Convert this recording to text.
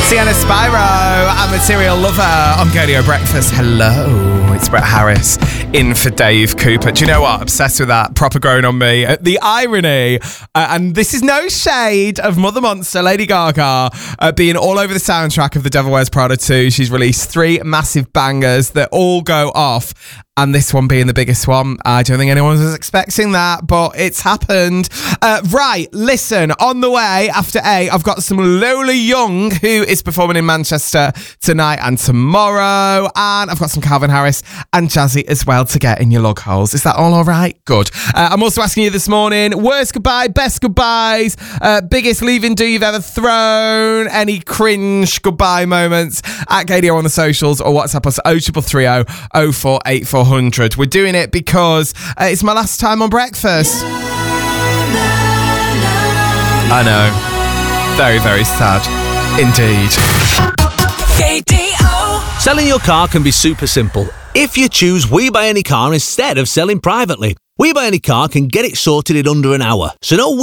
Sienna Spyro and Material Lover on Godio Breakfast. Hello, it's Brett Harris in for Dave Cooper. Do you know what? Obsessed with that. Proper growing on me. The irony, and this is no shade of Mother Monster, Lady Gaga, being all over the soundtrack of The Devil Wears Prada 2. She's released 3 massive bangers that all go off. And this one being the biggest one. I don't think anyone was expecting that, but it's happened. Right, listen, on the way after 8, I've got some Lola Young, who is performing in Manchester tonight and tomorrow. And I've got some Calvin Harris and Jazzy as well to get in your log holes. Is that all right? Good. I'm also asking you this morning, worst goodbye, best goodbyes, biggest leaving do you've ever thrown, any cringe goodbye moments at Gadio on the socials or WhatsApp us 0330 048 400. We're doing it because it's my last time on breakfast. I know. Very, very sad. Indeed. Selling your car can be super simple if you choose We Buy Any Car instead of selling privately. We Buy Any Car can get it sorted in under an hour, so no